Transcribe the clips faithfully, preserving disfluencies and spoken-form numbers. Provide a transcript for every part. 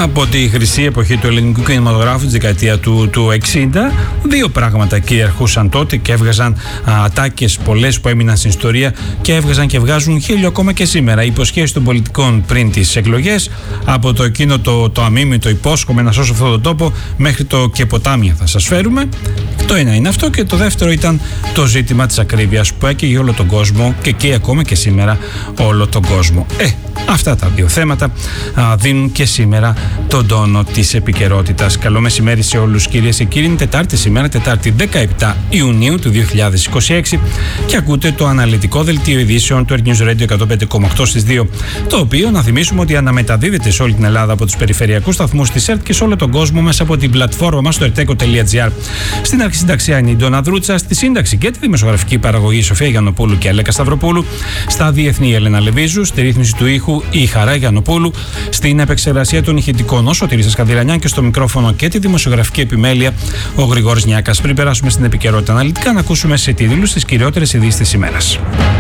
Από τη χρυσή εποχή του ελληνικού κινηματογράφου τη δεκαετία του, του εξήντα, δύο πράγματα κυριαρχούσαν τότε και έβγαζαν ατάκες πολλές που έμειναν στην ιστορία και έβγαζαν και βγάζουν χίλιο ακόμα και σήμερα. Οι υποσχέσεις των πολιτικών πριν τις εκλογές, από το εκείνο το, το αμήμι, το υπόσχομαι να σώσω αυτόν τον τόπο, μέχρι το και ποτάμια θα σας φέρουμε. Το ένα είναι αυτό, και το δεύτερο ήταν το ζήτημα της ακρίβειας που έκαιγε όλο τον κόσμο και καίει ακόμα και σήμερα όλο τον κόσμο. Ε, αυτά τα δύο θέματα α, δίνουν και σήμερα τον τόνο της επικαιρότητας. Καλό μεσημέρι σε όλους, κυρίες και κύριοι. Είναι Τετάρτη σήμερα, Τετάρτη δεκαεπτά Ιουνίου του δύο χιλιάδες είκοσι έξι, και ακούτε το αναλυτικό δελτίο ειδήσεων του Earth News Radio εκατόν πέντε κόμμα οκτώ στις δύο, το οποίο να θυμίσουμε ότι αναμεταδίδεται σε όλη την Ελλάδα από τους περιφερειακούς σταθμούς της ΕΡΤ και σε όλο τον κόσμο μέσα από την πλατφόρμα μας στο ερτέκο τελεία τζι άρ. Στην αρχισυνταξία είναι η Ντόνα Δρούτσα, στη σύνταξη και τη δημοσιογραφική παραγωγή η Σοφία Γιαννοπούλου και Αλέκα Σταυροπούλου, στα διεθνή η Έλενα Λεβίζου, στη ρύθμιση του ήχου η Χαρά Γιαννοπούλου, στην επεξεργασία των ηχητικών ο Σωτήρης Καδηλανιάν και στο μικρόφωνο και τη δημοσιογραφική επιμέλεια ο Γρηγόρης Νιάκας. Πριν περάσουμε στην επικαιρότητα αναλυτικά, να ακούσουμε σε τίτλους τις κυριότερες ειδήσεις της ημέρας.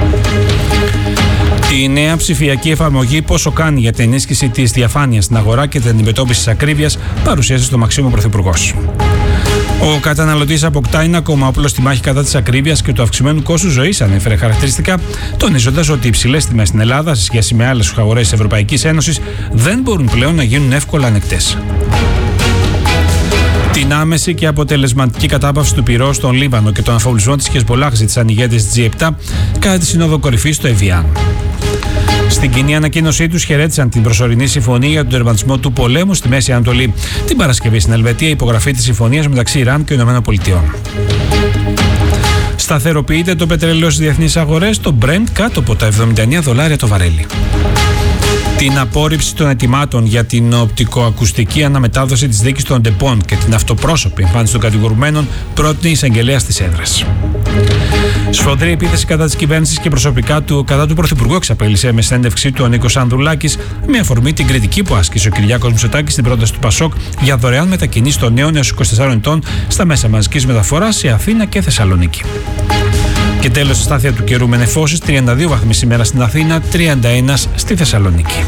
Η νέα ψηφιακή εφαρμογή πόσο κάνει για την ενίσχυση της διαφάνειας στην αγορά και την αντιμετώπιση της ακρίβειας, παρουσίασε στο Μαξίμου Πρωθυπουργός. Ο καταναλωτής αποκτά ένα ακόμα όπλο στη μάχη κατά της ακρίβειας και του αυξημένου κόστους ζωής, ανέφερε χαρακτηριστικά, τονίζοντας ότι οι υψηλές τιμές στην Ελλάδα σε σχέση με άλλες αγορές της Ευρωπαϊκής Ένωσης δεν μπορούν πλέον να γίνουν εύκολα ανεκτές. Την άμεση και αποτελεσματική κατάπαυση του πυρός στον Λίβανο και τον αφοπλισμό της Χεσμπολάχ ζήτησαν οι ηγέτες της τζι επτά κατά τη Σύνοδο Κορυφής στο Εβιάν. Στην κοινή ανακοίνωσή τους χαιρέτησαν την προσωρινή συμφωνία για τον τερματισμό του πολέμου στη Μέση Ανατολή. Την Παρασκευή στην Ελβετία υπογραφή της συμφωνίας μεταξύ Ιράν και ΗΠΑ. Σταθεροποιείται το πετρέλαιο στις διεθνείς αγορές, το Brent κάτω από τα εβδομήντα εννέα δολάρια το βαρέλι. Την απόρριψη των αιτημάτων για την οπτικοακουστική αναμετάδοση της δίκης των ΤΕΠΟΝ και την αυτοπρόσωπη εμφάνιση των κατηγορουμένων πρότεινε η εισαγγελέα στις έδρες. Σφοδρή επίθεση κατά της κυβέρνησης και προσωπικά του κατά του Πρωθυπουργού εξαπέλυσε με συνέντευξή του ο Νίκος Ανδρουλάκης, με αφορμή την κριτική που άσκησε ο Κυριάκος Μητσοτάκης στην πρόταση του ΠΑΣΟΚ για δωρεάν μετακινήσεις των νέων έως είκοσι τεσσάρων ετών στα μέσα μαζικής μεταφοράς σε Αθήνα και Θεσσαλονίκη. Και τέλος, η στάθεια του καιρού με νεφώσεις, τριάντα δύο βαθμοί σήμερα στην Αθήνα, τριάντα ένα στη Θεσσαλονίκη.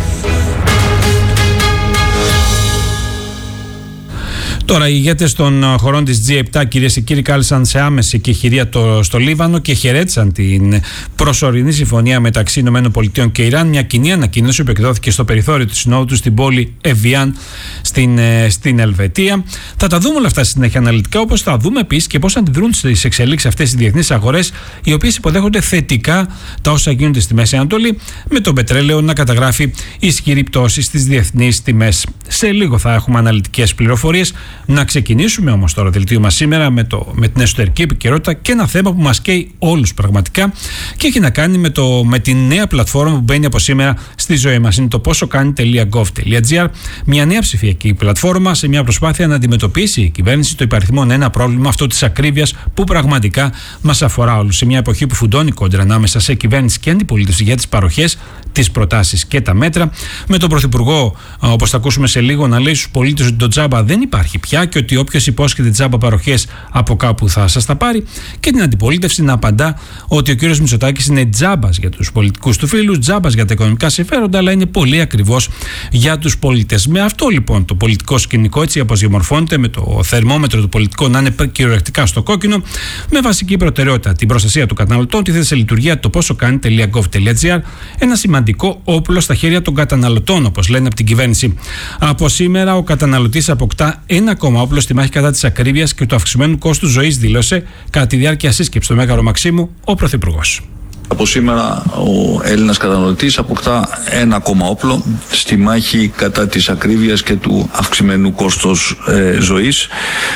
Τώρα, οι ηγέτες των χωρών της τζι επτά, κυρίες και κύριοι, κάλεσαν σε άμεση εκεχηρία το, στο Λίβανο και χαιρέτησαν την προσωρινή συμφωνία μεταξύ ΗΠΑ και Ιράν. Μια κοινή ανακοίνωση που εκδόθηκε στο περιθώριο του συνόδου του στην πόλη Εβιάν στην, στην Ελβετία. Θα τα δούμε όλα αυτά στη συνέχεια αναλυτικά, όπως θα δούμε επίσης και πώς αντιδρούν στις εξελίξεις αυτές οι διεθνείς αγορές, οι οποίες υποδέχονται θετικά τα όσα γίνονται στη Μέση Ανατολή, με το πετρέλαιο να καταγράφει ισχυρή πτώση στις διεθνείς τιμές. Σε λίγο θα έχουμε αναλυτικές πληροφορίες. Να ξεκινήσουμε όμως το δελτίο μας σήμερα με, το, με την εσωτερική επικαιρότητα και ένα θέμα που μας καίει όλους πραγματικά και έχει να κάνει με, το, με τη νέα πλατφόρμα που μπαίνει από σήμερα στη ζωή μας. Είναι το πόσο κάνει τελεία γκοβ τελεία τζι άρ, μια νέα ψηφιακή πλατφόρμα σε μια προσπάθεια να αντιμετωπίσει η κυβέρνηση το υπαριθμόν ένα πρόβλημα, αυτό της ακρίβειας, που πραγματικά μας αφορά όλους. Σε μια εποχή που φουντώνει κόντρα ανάμεσα σε κυβέρνηση και αντιπολίτευση για τις παροχές, τις προτάσεις και τα μέτρα, με τον Πρωθυπουργό, όπως θα ακούσουμε σε λίγο, να λέει στους πολίτες ότι το τζάμπα δεν υπάρχει πια και ότι όποιος υπόσχεται τζάμπα παροχές από κάπου θα σας τα πάρει, και την αντιπολίτευση να απαντά ότι ο κύριος Μητσοτάκης είναι τζάμπας για τους πολιτικούς του φίλους, τζάμπας για τα οικονομικά συμφέροντα, αλλά είναι πολύ ακριβώς για τους πολίτες. Με αυτό λοιπόν το πολιτικό σκηνικό, έτσι όπως διαμορφώνεται, με το θερμόμετρο του πολιτικού να είναι κυριολεκτικά στο κόκκινο, με βασική προτεραιότητα την προστασία του καταναλωτών, τη θέση σε λειτουργία το πόσο κάνει τελεία γκοβ τελεία τζι άρ, ένα σημαντικό όπλο στα χέρια των καταναλωτών, όπως λένε από την κυβέρνηση. Από σήμερα ο καταναλωτής αποκτά ένα ακόμα όπλο στη μάχη κατά της ακρίβειας και του αυξημένου κόστου ζωής, δήλωσε κατά τη διάρκεια σύσκεψης στο Μέγαρο Μαξίμου ο Πρωθυπουργός. Από σήμερα ο Έλληνας καταναλωτής αποκτά ένα ακόμα όπλο στη μάχη κατά της ακρίβειας και του αυξημένου κόστος ε, ζωής.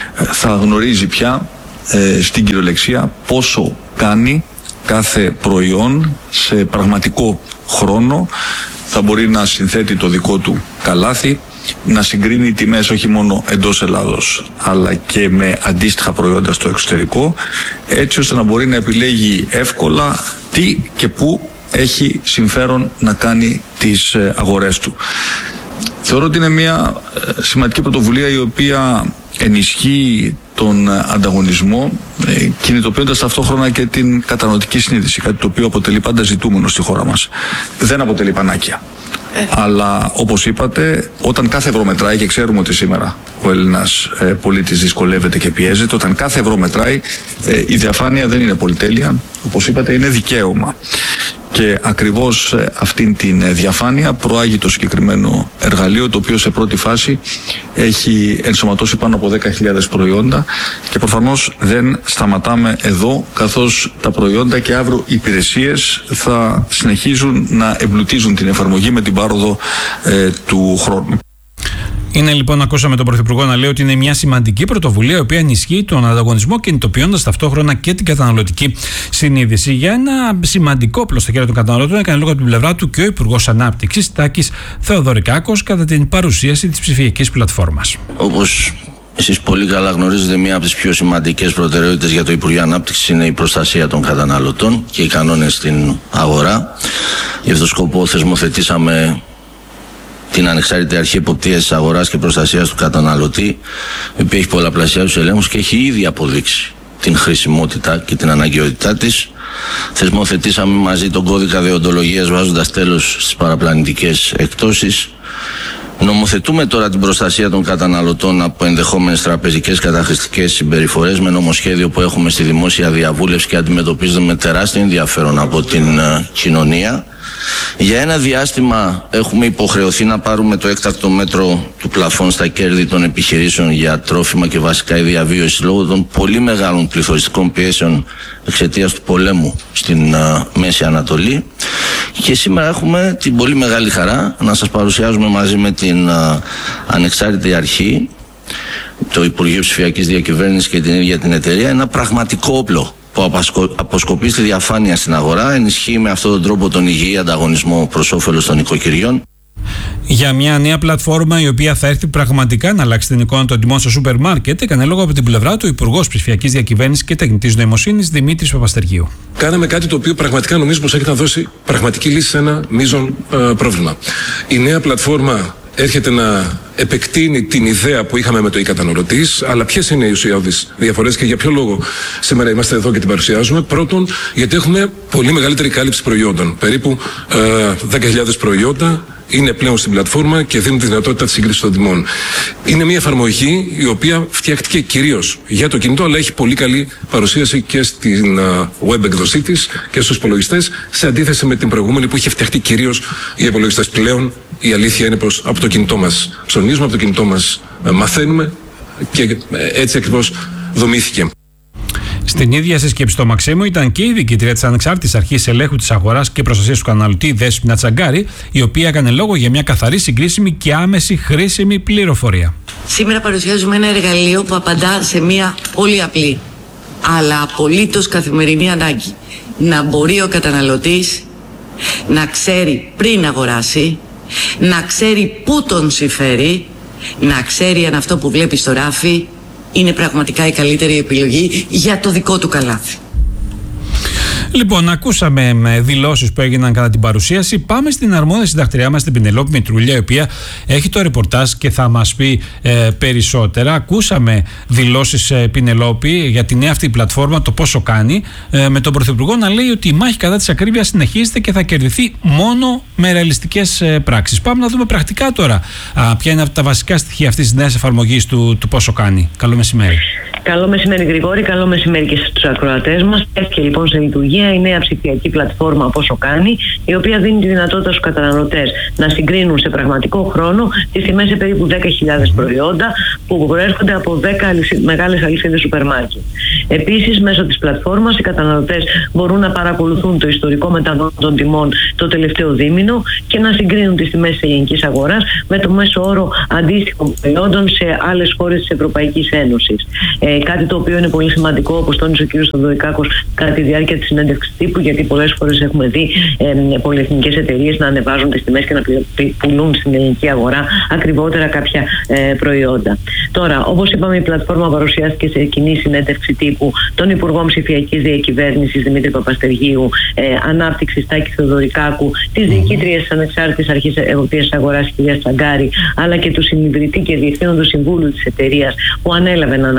Θα γνωρίζει πια ε, στην κυριολεξία πόσο κάνει κάθε προϊόν σε πραγματικό χρόνο. Θα μπορεί να συνθέτει το δικό του καλάθι, να συγκρίνει τιμές όχι μόνο εντός Ελλάδος αλλά και με αντίστοιχα προϊόντα στο εξωτερικό, έτσι ώστε να μπορεί να επιλέγει εύκολα τι και πού έχει συμφέρον να κάνει τις αγορές του. Θεωρώ ότι είναι μια σημαντική πρωτοβουλία η οποία ενισχύει τον ανταγωνισμό, κινητοποιώντας ταυτόχρονα και την καταναλωτική συνείδηση, κάτι το οποίο αποτελεί πάντα ζητούμενο στη χώρα μας. Δεν αποτελεί πανάκια. Αλλά όπως είπατε, όταν κάθε ευρώ μετράει, και ξέρουμε ότι σήμερα ο Έλληνας ε, πολίτης δυσκολεύεται και πιέζεται, όταν κάθε ευρώ μετράει, ε, η διαφάνεια δεν είναι πολυτέλεια, όπως είπατε, είναι δικαίωμα. Και ακριβώς ε, αυτήν την ε, διαφάνεια προάγει το συγκεκριμένο εργαλείο, το οποίο σε πρώτη φάση έχει ενσωματώσει πάνω από δέκα χιλιάδες προϊόντα, και προφανώς δεν σταματάμε εδώ, καθώς τα προϊόντα και αύριο οι υπηρεσίες θα συνεχίζουν να εμπλουτίζουν την εφαρμογή με την πάροδο ε, του χρόνου. Είναι λοιπόν, ακούσαμε τον Πρωθυπουργό να λέει ότι είναι μια σημαντική πρωτοβουλία η οποία ενισχύει τον ανταγωνισμό, κινητοποιώντας ταυτόχρονα και την καταναλωτική συνείδηση. Για ένα σημαντικό όπλο στα χέρια των καταναλωτών έκανε λόγο από την πλευρά του και ο Υπουργός Ανάπτυξης Τάκης Θεοδωρικάκος κατά την παρουσίαση της ψηφιακής πλατφόρμας. Όπως εσείς πολύ καλά γνωρίζετε, μία από τις πιο σημαντικές προτεραιότητες για το Υπουργείο Ανάπτυξης είναι η προστασία των καταναλωτών και οι κανόνες στην αγορά. Γι' αυτό σκοπό θεσμοθετήσαμε την Ανεξάρτητη Αρχή Εποπτείας της Αγοράς και Προστασίας του Καταναλωτή, η οποία έχει πολλαπλασιάσει τους ελέγχους και έχει ήδη αποδείξει την χρησιμότητα και την αναγκαιότητά της. Θεσμοθετήσαμε μαζί τον κώδικα δεοντολογίας, βάζοντας τέλος στις παραπλανητικές εκτόσεις. Νομοθετούμε τώρα την προστασία των καταναλωτών από ενδεχόμενες τραπεζικές καταχρηστικές συμπεριφορές με νομοσχέδιο που έχουμε στη δημόσια διαβούλευση και αντιμετωπίζεται με τεράστιο ενδιαφέρον από την uh, κοινωνία. Για ένα διάστημα έχουμε υποχρεωθεί να πάρουμε το έκτακτο μέτρο του πλαφών στα κέρδη των επιχειρήσεων για τρόφιμα και βασικά η διαβίωση λόγω των πολύ μεγάλων πληθωριστικών πιέσεων εξαιτίας του πολέμου στην uh, Μέση Ανατολή. Και σήμερα έχουμε την πολύ μεγάλη χαρά να σας παρουσιάζουμε μαζί με την uh, Ανεξάρτητη Αρχή, το Υπουργείο Ψηφιακής Διακυβέρνησης και την ίδια την εταιρεία, ένα πραγματικό όπλο που αποσκοπεί στη διαφάνεια στην αγορά, ενισχύει με αυτόν τον τρόπο τον υγιή ανταγωνισμό προς όφελος των οικοκυριών. Για μια νέα πλατφόρμα η οποία θα έρθει πραγματικά να αλλάξει την εικόνα των τιμών στο σούπερ μάρκετ, έκανε λόγο από την πλευρά του Υπουργός Ψηφιακής Διακυβέρνησης και Τεχνητής Νοημοσύνης Δημήτρης Παπαστεργίου. Κάναμε κάτι το οποίο πραγματικά νομίζω πως έχει να δώσει πραγματική λύση σε ένα μείζον ε, πρόβλημα. Η νέα πλατφόρμα έρχεται να επεκτείνει την ιδέα που είχαμε με το e-καταναλωτής, αλλά ποιες είναι οι ουσιώδεις διαφορές και για ποιο λόγο σήμερα είμαστε εδώ και την παρουσιάζουμε? Πρώτον, γιατί έχουμε πολύ μεγαλύτερη κάλυψη προϊόντων. Περίπου ε, δέκα χιλιάδες προϊόντα είναι πλέον στην πλατφόρμα και δίνουν τη δυνατότητα της σύγκρισης των τιμών. Είναι μια εφαρμογή η οποία φτιάχτηκε κυρίως για το κινητό, αλλά έχει πολύ καλή παρουσίαση και στην uh, web εκδοσή της και στους υπολογιστές, σε αντίθεση με την προηγούμενη που είχε φτιαχτεί κυρίως για υπολογιστές. Πλέον η αλήθεια είναι πως από το κινητό μας ψωνίζουμε, από το κινητό μας uh, μαθαίνουμε και έτσι ακριβώς δομήθηκε. Στην ίδια συσκέψη στο Μαξίμου ήταν και η διοικήτρια της Ανεξάρτητης Αρχής Ελέγχου της Αγοράς και Προστασίας του Καταναλωτή, Δέσποινα Τσαγκάρη, η οποία έκανε λόγο για μια καθαρή, συγκρίσιμη και άμεση χρήσιμη πληροφορία. Σήμερα παρουσιάζουμε ένα εργαλείο που απαντά σε μια πολύ απλή, αλλά απολύτως καθημερινή ανάγκη. Να μπορεί ο καταναλωτής να ξέρει πριν αγοράσει, να ξέρει πού τον συμφέρει, να ξέρει αν αυτό που βλέπει στο ράφι είναι πραγματικά η καλύτερη επιλογή για το δικό του καλάθι. Λοιπόν, ακούσαμε δηλώσεις που έγιναν κατά την παρουσίαση. Πάμε στην αρμόδια συντακτηριά μας, την Πινελόπη Μητρούλια, η οποία έχει το ρεπορτάζ και θα μας πει ε, περισσότερα. Ακούσαμε δηλώσεις, ε, Πινελόπη, για τη νέα αυτή πλατφόρμα, το πόσο κάνει, ε, με τον Πρωθυπουργό να λέει ότι η μάχη κατά της ακρίβειας συνεχίζεται και θα κερδιθεί μόνο με ρεαλιστικές ε, πράξεις. Πάμε να δούμε πρακτικά τώρα α, ποια είναι τα βασικά στοιχεία αυτής της νέας εφαρμογής του, του πόσο κάνει. Καλό μεσημέρι. Καλό μεσημέρι, Γρηγόρη. Καλό μεσημέρι και στους ακροατές μας. Έφτιαξε λοιπόν σε λειτουργία η νέα ψηφιακή πλατφόρμα Πόσο Κάνει, η οποία δίνει τη δυνατότητα στους καταναλωτές να συγκρίνουν σε πραγματικό χρόνο τις τιμές σε περίπου δέκα χιλιάδες προϊόντα που προέρχονται από δέκα μεγάλες αλυσίδες σούπερ μάρκετ. Επίσης, μέσω της πλατφόρμας οι καταναλωτές μπορούν να παρακολουθούν το ιστορικό μεταδότη των τιμών το τελευταίο δίμηνο και να συγκρίνουν τις τιμές της ελληνικής αγοράς με το μέσο όρο αντίστοιχων προϊόντων σε άλλες χώρες της Ευρωπαϊκής Ένωσης. Ε, κάτι το οποίο είναι πολύ σημαντικό, όπως τόνισε ο κ. Θεοδωρικάκος κατά τη διάρκεια της συνέντευξης τύπου, γιατί πολλές φορές έχουμε δει ε, πολυεθνικές εταιρείες να ανεβάζουν τις τιμές και να πουλούν στην ελληνική αγορά ακριβότερα κάποια ε, προϊόντα. Τώρα, όπως είπαμε, η πλατφόρμα παρουσιάστηκε σε κοινή συνέντευξη τύπου των Υπουργών Ψηφιακής Διακυβέρνησης Δημήτρη Παπαστεργίου, ε, Ανάπτυξης Τάκη Θεοδωρικάκου, της διοικήτριας της Ανεξάρτητης Αρχής Εποπτείας Αγοράς κ. Τσαγκάρη, αλλά και του συνειδητή και διευθύνοντος συμβούλου της εταιρείας που ανέλαβε να αναπτύξει την πλατφόρμα.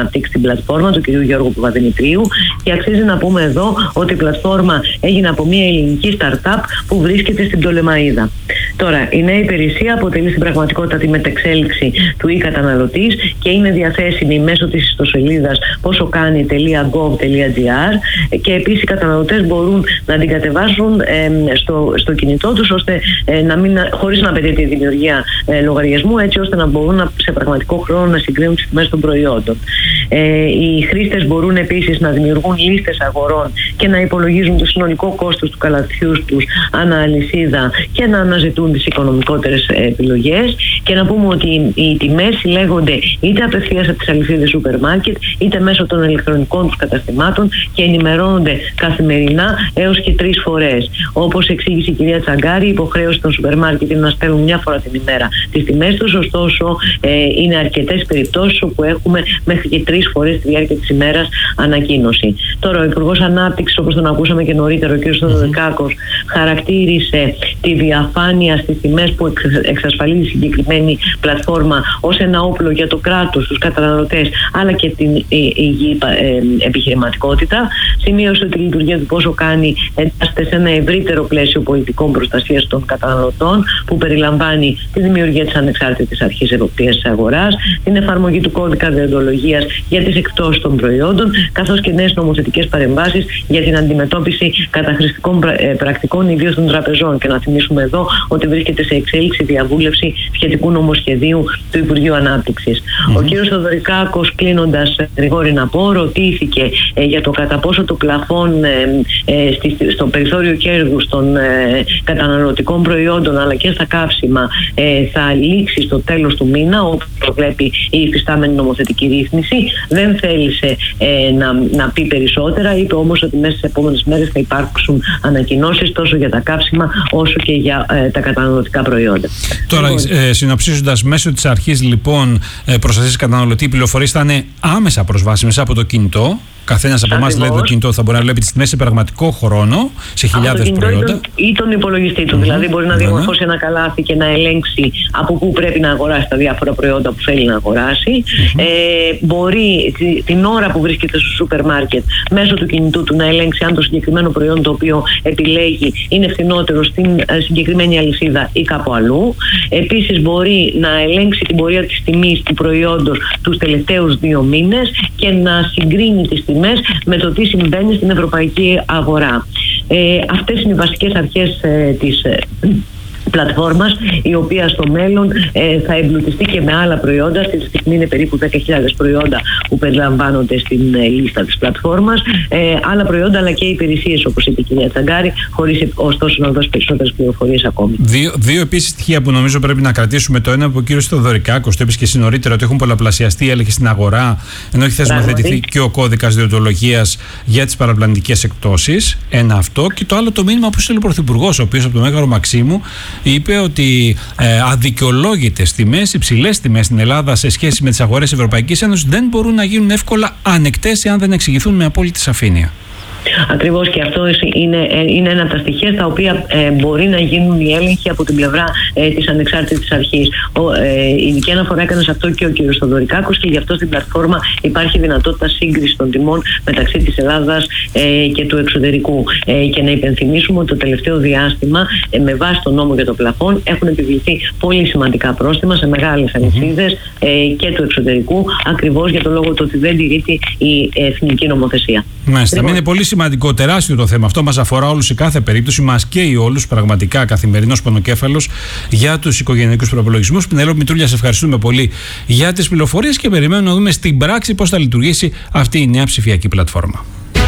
πλατφόρμα του κ. Γιώργου Παπαδημητρίου, και αξίζει να πούμε εδώ ότι η πλατφόρμα έγινε από μια ελληνική startup που βρίσκεται στην Πτολεμαΐδα. Τώρα, η νέα υπηρεσία αποτελεί στην πραγματικότητα τη μετεξέλιξη του e-καταναλωτής και είναι διαθέσιμη μέσω της ιστοσελίδας ποσοκάνη τελεία γκοβ τελεία τζι άρ, και επίσης οι καταναλωτές μπορούν να την κατεβάσουν ε, στο, στο κινητό τους, ώστε ε, να μην, χωρίς να απαιτείται η δημιουργία ε, λογαριασμού, έτσι ώστε να μπορούν να, σε πραγματικό χρόνο να συγκρίνουν τις τιμές των προϊόντων. Ε, οι χρήστες μπορούν επίσης να δημιουργούν λίστες αγορών και να υπολογίζουν το συνολικό κόστος του καλαθιού τους ανά αλυσίδα και να αναζητούν τις οικονομικότερες επιλογές. Και να πούμε ότι οι τιμές συλλέγονται είτε απευθείας από τις αλυσίδες σούπερ μάρκετ, είτε μέσω των ηλεκτρονικών τους καταστημάτων και ενημερώνονται καθημερινά έως και τρεις φορές. Όπως εξήγησε η κυρία Τσαγκάρη, η υποχρέωση των σούπερ μάρκετ είναι να στέλνουν μια φορά την ημέρα τις τιμές τους, ωστόσο ε, είναι αρκετές περιπτώσεις όπου έχουμε μέχρι και τρεις φορές τη διάρκεια της ημέρας ανακοίνωση. Τώρα, ο Υπουργός Ανάπτυξης, όπως τον ακούσαμε και νωρίτερα, ο κ. Στοδωρικάκος, χαρακτήρισε τη διαφάνεια στις τιμές που εξασφαλίζει η συγκεκριμένη πλατφόρμα ως ένα όπλο για το κράτος, τους καταναλωτές, αλλά και την υγιή επιχειρηματικότητα. Σημείωσε ότι η λειτουργία του πόσο κάνει εντάσσεται σε ένα ευρύτερο πλαίσιο πολιτικών προστασίας των καταναλωτών, που περιλαμβάνει τη δημιουργία της ανεξάρτητης αρχής εποπτείας της αγοράς, την εφαρμογή του κώδικα δεοντολογίας για τις εκπτώσεις των προϊόντων, καθώς και νέες νομοθετικές παρεμβάσεις για την αντιμετώπιση καταχρηστικών πρακτικών, ιδίως των τραπεζών. Και να θυμίσουμε εδώ ότι βρίσκεται σε εξέλιξη διαβούλευση σχετικού νομοσχεδίου του Υπουργείου Ανάπτυξης. Mm-hmm. Ο κ. Στοδωρικάκος, κλείνοντας, Γρηγόρη, να πω, ρωτήθηκε ε, για το κατά πόσο το πλαφόν ε, ε, στη, στο περιθώριο κέρδους των ε, καταναλωτικών προϊόντων αλλά και στα καύσιμα ε, θα λήξει στο τέλος του μήνα, όπως προβλέπει η υφιστάμενη νομοθετική ρύθμιση. Δεν θέλησε ε, να, να πει περισσότερα, είπε όμως ότι μέσα στις επόμενες μέρες θα υπάρξουν ανακοινώσεις τόσο για τα καύσιμα όσο και για ε, τα καταναλωτικά προϊόντα. Τώρα, ε, συνοψίζοντας, μέσω της αρχής λοιπόν προστασίας καταναλωτή, οι πληροφορίες θα είναι άμεσα προσβάσιμες από το κινητό. Καθένας από εμάς, δηλαδή, το κινητό θα μπορεί να βλέπει τις τιμές σε πραγματικό χρόνο, σε χιλιάδες προϊόντα. Ή τον υπολογιστή του. Mm-hmm. Δηλαδή, μπορεί να διαμορφώσει ένα καλάθι και να ελέγξει από πού πρέπει να αγοράσει τα διάφορα προϊόντα που θέλει να αγοράσει. Mm-hmm. Ε, μπορεί την ώρα που βρίσκεται στο σούπερ μάρκετ, μέσω του κινητού του, να ελέγξει αν το συγκεκριμένο προϊόν το οποίο επιλέγει είναι φθηνότερο στην συγκεκριμένη αλυσίδα ή κάπου αλλού. Επίσης, μπορεί να ελέγξει την πορεία της τιμής του προϊόντος τους τελευταίους δύο μήνες και να συγκρίνει τις τιμές με το τι συμβαίνει στην ευρωπαϊκή αγορά. Ε, αυτές είναι οι βασικές αρχές ε, της ε, πλατφόρμας, η οποία στο μέλλον ε, θα εμπλουτιστεί και με άλλα προϊόντα. Στη στιγμή είναι περίπου δέκα χιλιάδες προϊόντα που περιλαμβάνονται στην ε, λίστα της πλατφόρμας. Ε, άλλα προϊόντα αλλά και υπηρεσίες, όπως είπε η κυρία Τσαγκάρη, χωρίς ωστόσο να δώσει περισσότερες πληροφορίες ακόμη. Δύο, δύο επίσης στοιχεία που νομίζω πρέπει να κρατήσουμε. Το ένα από ο κύριος Στοδωρικάκος, το είπες και εσύ νωρίτερα, ότι έχουν πολλαπλασιαστεί οι έλεγχοι στην αγορά, ενώ έχει θεσμοθετηθεί και ο κώδικας δεοντολογίας για τις παραπλανητικές εκπτώσεις. Ένα αυτό. Και το άλλο το μήνυμα που στείλει ο Πρωθυπουργός, ο οποίος από το Μέγαρο Μαξίμου είπε ότι ε, αδικαιολόγητες τιμές, υψηλές τιμές στην Ελλάδα σε σχέση με τις αγορές Ευρωπαϊκής Ένωσης δεν μπορούν να γίνουν εύκολα ανεκτές εάν δεν εξηγηθούν με απόλυτη σαφήνεια. Ακριβώς, και αυτό είναι, είναι ένα από τα στοιχεία στα οποία ε, μπορεί να γίνουν οι έλεγχοι από την πλευρά ε, της ανεξάρτητης αρχής. Ο, ε, η ειδική αναφορά έκανε σε αυτό και ο κ. Στοδωρικάκος, και γι' αυτό στην πλατφόρμα υπάρχει δυνατότητα σύγκριση των τιμών μεταξύ της Ελλάδας ε, και του εξωτερικού. Ε, και να υπενθυμίσουμε ότι το τελευταίο διάστημα, ε, με βάση τον νόμο για το πλαφόν, έχουν επιβληθεί πολύ σημαντικά πρόστιμα σε μεγάλες αλυσίδες ε, και του εξωτερικού, ακριβώς για το λόγο του ότι δεν τηρείται η εθνική νομοθεσία. Μάλιστα. Είναι πολύ σημαντικό, τεράστιο το θέμα αυτό. Μας αφορά όλους σε κάθε περίπτωση. Μας καίει όλους πραγματικά καθημερινός πονοκέφαλος για τους οικογενειακούς προπολογισμούς. Πινελόπη Μητρούλια, σε ευχαριστούμε πολύ για τις πληροφορίες και περιμένουμε να δούμε στην πράξη πώς θα λειτουργήσει αυτή η νέα ψηφιακή πλατφόρμα.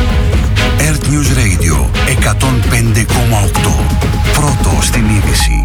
Earth News Radio εκατόν πέντε κόμμα οκτώ. Πρώτο στην είδηση.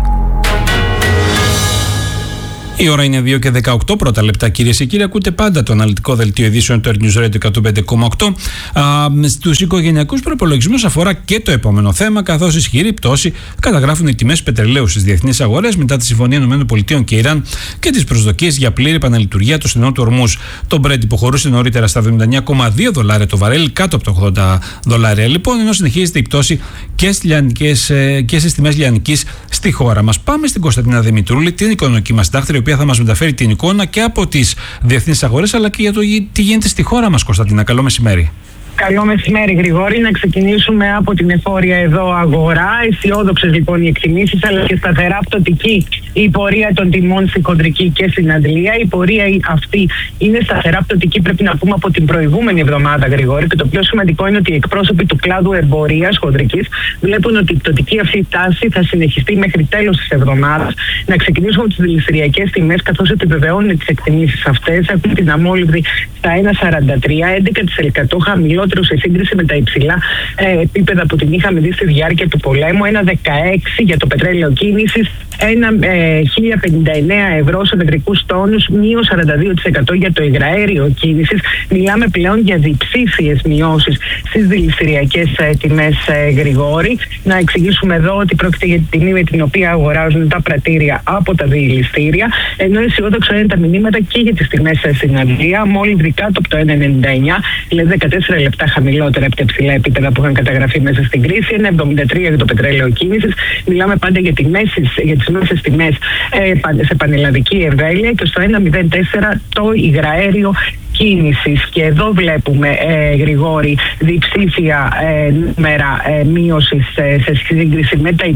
Η ώρα είναι δύο και δεκαοκτώ πρώτα λεπτά, κυρίες και κύριοι. Ακούτε πάντα το αναλυτικό δελτίο ειδήσεων του Earth News Radio εκατόν πέντε κόμμα οκτώ. Στους οικογενειακούς προπολογισμούς αφορά και το επόμενο θέμα, καθώς ισχυρή πτώση καταγράφουν οι τιμές πετρελαίου στις διεθνείς αγορές μετά τη συμφωνία ΗΠΑ και Ιράν και τις προσδοκίες για πλήρη επαναλειτουργία του στενού του Ορμούζ. Το Brent υποχωρούσε νωρίτερα στα εβδομήντα εννέα κόμμα δύο δολάρια το βαρέλι, κάτω από τα ογδόντα δολάρια λοιπόν, ενώ συνεχίζεται η πτώση και, στις και στις τιμές λιανικής στη χώρα μας. Πάμε στην Κωνσταντίνα Δημητρούλη, την οικονομική μας συντάκτρια, η οποία θα μας μεταφέρει την εικόνα και από τις διεθνείς αγορές αλλά και για το τι γίνεται στη χώρα μας. Κωνσταντίνα, καλό μεσημέρι. Καλό μεσημέρι, Γρηγόρη. Να ξεκινήσουμε από την εφόρια εδώ αγορά. Αισιόδοξες λοιπόν οι εκτιμήσεις, αλλά και σταθερά πτωτική η πορεία των τιμών στη χοντρική και στην αντλία. Η πορεία αυτή είναι σταθερά πτωτική, πρέπει να πούμε, από την προηγούμενη εβδομάδα, Γρηγόρη. Και το πιο σημαντικό είναι ότι οι εκπρόσωποι του κλάδου εμπορίας χοντρικής βλέπουν ότι η πτωτική αυτή τάση θα συνεχιστεί μέχρι τέλος της εβδομάδας. Να ξεκινήσουμε από τις δηληστηριακές τιμές, καθώς επιβεβαιώνουν τις εκτιμήσεις αυτές. Έχουμε την αμόλυβδη στα ένα κόμμα σαράντα τρία, έντεκα τοις εκατό χαμηλότερο σε σύγκριση με τα υψηλά ε, επίπεδα που την είχαμε δει στη διάρκεια του πολέμου. ένα κόμμα δεκαέξι για το πετρέλαιο κίνησης, ένα ε, χίλια πενήντα εννέα ευρώ σε μετρικούς τόνους, μείον σαράντα δύο τοις εκατό για το υγραέριο κίνησης. Μιλάμε πλέον για διψήφιες μειώσεις στις δηληστηριακές ε, τιμές, ε, Γρηγόρη. Να εξηγήσουμε εδώ ότι πρόκειται για την τιμή με την οποία αγοράζουν τα πρατήρια από τα δηληστήρια, ενώ αισιόδοξα είναι τα μηνύματα και για τις τιμές ε, στην Αγγλία. Μόλις κάτω από το ένα κόμμα ενενήντα εννέα, δηλαδή δεκατέσσερα λεπτά χαμηλότερα από τα υψηλά επίπεδα που είχαν καταγραφεί μέσα στην κρίση. ένα κόμμα εβδομήντα τρία για το πετρέλαιο κίνησης. Μιλάμε πάντα για, τη μέση, για τις μέσες τιμές ε, σε πανελλαδική εμβέλεια, και στο ένα κόμμα μηδέν τέσσερα το υγραέριο κίνησης. Και εδώ βλέπουμε, ε, Γρηγόρη, διψήφια ε, νούμερα ε, μείωσης ε, σε σύγκριση με τα